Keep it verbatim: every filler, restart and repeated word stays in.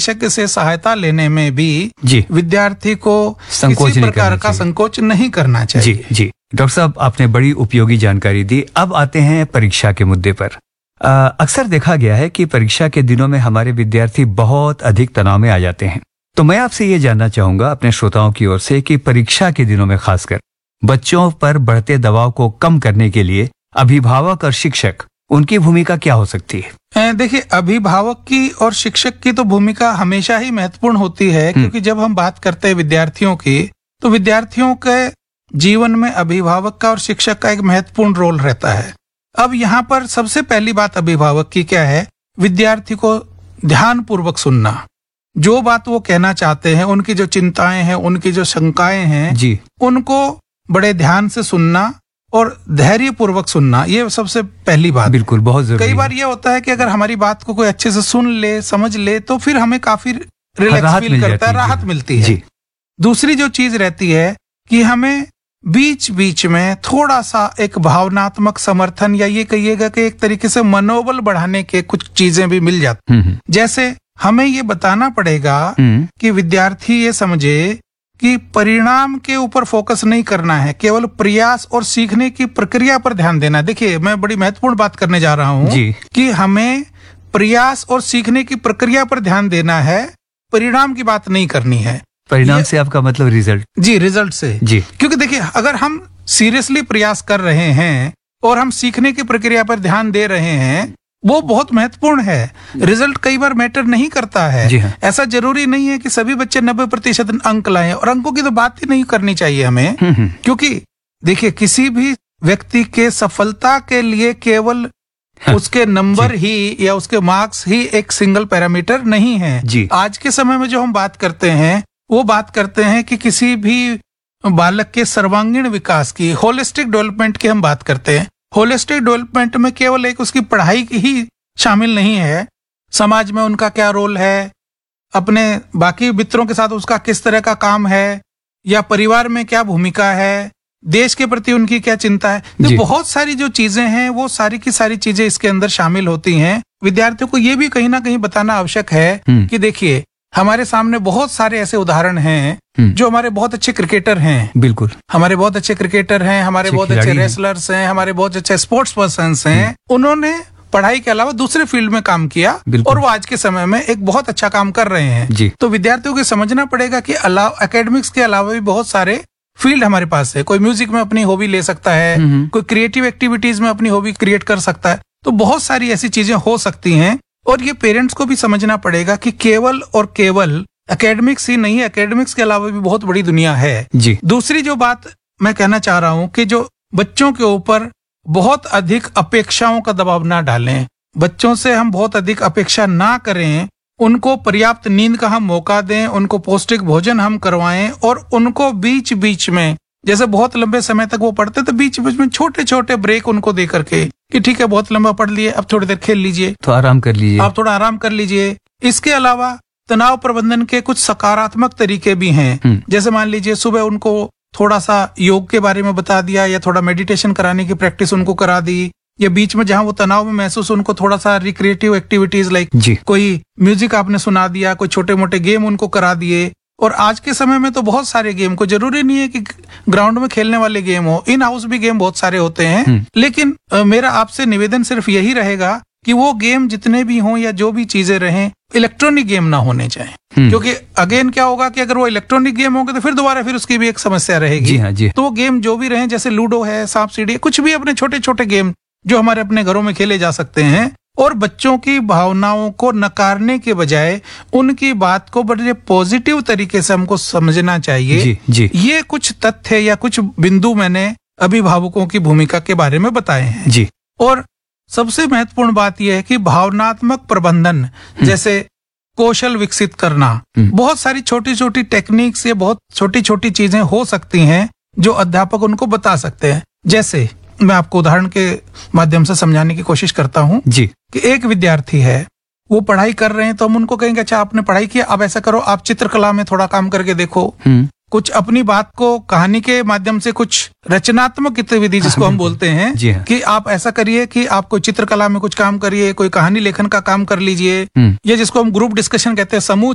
विशेषज्ञ से सहायता लेने में भी जी विद्यार्थी को संकोच किसी नहीं प्रकार करना का चाहिए। संकोच नहीं करना चाहिए। जी जी डॉक्टर साहब, आपने बड़ी उपयोगी जानकारी दी। अब आते हैं परीक्षा के मुद्दे पर। अ, अक्सर देखा गया है कि परीक्षा के दिनों में हमारे विद्यार्थी बहुत अधिक तनाव में आ जाते हैं। तो मैं आपसे ये जानना चाहूंगा अपने श्रोताओं की ओर से कि परीक्षा के दिनों में खासकर बच्चों पर बढ़ते दबाव को कम करने के लिए अभिभावक और शिक्षक, उनकी भूमिका क्या हो सकती है? अ, देखिए, अभिभावक की और शिक्षक की तो भूमिका हमेशा ही महत्वपूर्ण होती है, क्योंकि जब हम बात करते हैं विद्यार्थियों की, तो विद्यार्थियों के जीवन में अभिभावक का और शिक्षक का एक महत्वपूर्ण रोल रहता है। अब यहाँ पर सबसे पहली बात अभिभावक की क्या है? विद्यार्थी को ध्यान पूर्वक सुनना, जो बात वो कहना चाहते हैं, उनकी जो चिंताएं हैं, उनकी जो शंकाएं हैं, जी उनको बड़े ध्यान से सुनना और धैर्य पूर्वक सुनना, ये सबसे पहली बात। बिल्कुल, बहुत जरूरी कई बार है। ये होता है कि अगर हमारी बात को कोई अच्छे से सुन ले, समझ ले, तो फिर हमें काफी रिलैक्स राहत फील मिल करता है, जाती है। राहत मिलती है। जी दूसरी जो चीज रहती है कि हमें बीच बीच में थोड़ा सा एक भावनात्मक समर्थन, या ये कहिएगा कि एक तरीके से मनोबल बढ़ाने के कुछ चीजें भी मिल जाती। हम्म हम्म, जैसे हमें ये बताना पड़ेगा हम्म, कि विद्यार्थी ये समझे कि परिणाम के ऊपर फोकस नहीं करना है, केवल प्रयास और सीखने की प्रक्रिया पर ध्यान देना है। देखिए, मैं बड़ी महत्वपूर्ण बात करने जा रहा हूँ जी कि हमें प्रयास और सीखने की प्रक्रिया पर ध्यान देना है, परिणाम की बात नहीं करनी है। परिणाम ये- से आपका मतलब रिजल्ट? जी, रिजल्ट से। जी क्योंकि देखिए, अगर हम सीरियसली प्रयास कर रहे हैं और हम सीखने की प्रक्रिया पर ध्यान दे रहे हैं, वो बहुत महत्वपूर्ण है। रिजल्ट कई बार मैटर नहीं करता है। जी हाँ। ऐसा जरूरी नहीं है कि सभी बच्चे नब्बे प्रतिशत अंक लाएं, और अंकों की तो बात ही नहीं करनी चाहिए हमें, हम्म हम्म, क्योंकि देखिए, किसी भी व्यक्ति के सफलता के लिए केवल उसके नंबर ही या उसके मार्क्स ही एक सिंगल पैरामीटर नहीं है। जी। आज के समय में जो हम बात करते हैं, वो बात करते हैं कि किसी भी बालक के सर्वांगीण विकास की, होलिस्टिक डेवलपमेंट की हम बात करते हैं। होलिस्टिक डेवलपमेंट में केवल एक उसकी पढ़ाई की ही शामिल नहीं है, समाज में उनका क्या रोल है, अपने बाकी मित्रों के साथ उसका किस तरह का काम है, या परिवार में क्या भूमिका है, देश के प्रति उनकी क्या चिंता है। जी। जो बहुत सारी जो चीजें हैं, वो सारी की सारी चीजें इसके अंदर शामिल होती हैं। विद्यार्थियों को ये भी कहीं ना कहीं बताना आवश्यक है हम्म। कि देखिए, हमारे सामने बहुत सारे ऐसे उदाहरण हैं हम्म। जो हमारे बहुत अच्छे क्रिकेटर हैं, बिल्कुल हमारे बहुत अच्छे क्रिकेटर हैं, हमारे अच्छे बहुत अच्छे खिलाड़ी हैं। रेसलर्स हैं, हमारे बहुत अच्छे स्पोर्ट्स पर्सन्स हैं। उन्होंने पढ़ाई के अलावा दूसरे फील्ड में काम किया, बिल्कुल। और वो आज के समय में एक बहुत अच्छा काम कर रहे हैं। जी। तो विद्यार्थियों को समझना पड़ेगा कि अलावा एकेडमिक्स के अलावा भी बहुत सारे फील्ड हमारे पास है। कोई म्यूजिक में अपनी हॉबी ले सकता है, हम्म। कोई क्रिएटिव एक्टिविटीज में अपनी हॉबी क्रिएट कर सकता है। तो बहुत सारी ऐसी चीजें हो सकती हैं, और ये पेरेंट्स को भी समझना पड़ेगा कि केवल और केवल एकेडमिक्स ही नहीं है, एकेडमिक्स के अलावा भी बहुत बड़ी दुनिया है। जी दूसरी जो बात मैं कहना चाह रहा हूँ कि जो बच्चों के ऊपर बहुत अधिक अपेक्षाओं का दबाव ना डालें, बच्चों से हम बहुत अधिक अपेक्षा ना करें, उनको पर्याप्त नींद का हम मौका दें, उनको पौष्टिक भोजन हम करवाएं, और उनको बीच बीच में, जैसे बहुत लंबे समय तक वो पढ़ते तो बीच बीच में छोटे छोटे ब्रेक उनको दे करके कि ठीक है, बहुत लंबा पढ़ लिए, अब थोड़ी देर खेल लीजिए, तो आराम कर लीजिए। आप थोड़ा आराम कर लीजिए। इसके अलावा तनाव प्रबंधन के कुछ सकारात्मक तरीके भी हैं। हम्म। जैसे मान लीजिए, सुबह उनको थोड़ा सा योग के बारे में बता दिया, या थोड़ा मेडिटेशन कराने की प्रैक्टिस उनको करा दी, या बीच में जहां वो तनाव में महसूस, उनको थोड़ा सा रिक्रिएटिव एक्टिविटीज लाइक जी कोई म्यूजिक आपने सुना दिया, कोई छोटे मोटे गेम उनको करा दिए। और आज के समय में तो बहुत सारे गेम, को जरूरी नहीं है कि ग्राउंड में खेलने वाले गेम हो, इन हाउस भी गेम बहुत सारे होते हैं। हम्म। लेकिन अ, मेरा आपसे निवेदन सिर्फ यही रहेगा कि वो गेम जितने भी हों या जो भी चीजें रहें, इलेक्ट्रॉनिक गेम ना होने चाहिए। हम्म। क्योंकि अगेन क्या होगा कि अगर वो इलेक्ट्रॉनिक गेम होंगे तो फिर दोबारा फिर उसकी भी एक समस्या रहेगी। जी हाँ जी तो वो गेम जो भी रहे, जैसे लूडो है, सांप सीढ़ी, कुछ भी अपने छोटे छोटे गेम जो हमारे अपने घरों में खेले जा सकते हैं, और बच्चों की भावनाओं को नकारने के बजाय उनकी बात को बड़े पॉजिटिव तरीके से हमको समझना चाहिए। जी जी ये कुछ तथ्य या कुछ बिंदु मैंने अभिभावकों की भूमिका के बारे में बताए हैं। जी और सबसे महत्वपूर्ण बात यह है कि भावनात्मक प्रबंधन जैसे कौशल विकसित करना, बहुत सारी छोटी छोटी टेक्निक्स या बहुत छोटी छोटी चीजें हो सकती हैं जो अध्यापक उनको बता सकते हैं। जैसे मैं आपको उदाहरण के माध्यम से समझाने की कोशिश करता हूँ जी कि एक विद्यार्थी है, वो पढ़ाई कर रहे हैं, तो हम उनको कहेंगे अच्छा आपने पढ़ाई किया, अब ऐसा करो, आप चित्रकला में थोड़ा काम करके देखो, हम्म कुछ अपनी बात को कहानी के माध्यम से, कुछ रचनात्मक गतिविधि जिसको हम बोलते हैं, जी हाँ। कि आप ऐसा करिए कि आप कोई चित्रकला में कुछ काम करिए, कोई कहानी लेखन का काम कर लीजिए, हम्म या जिसको हम ग्रुप डिस्कशन कहते हैं, समूह